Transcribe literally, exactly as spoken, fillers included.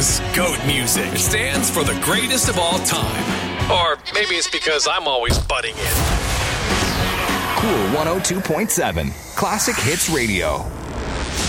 GOAT music stands for the greatest of all time. Or maybe it's because I'm always butting in. Cool one oh two point seven, Classic Hits Radio.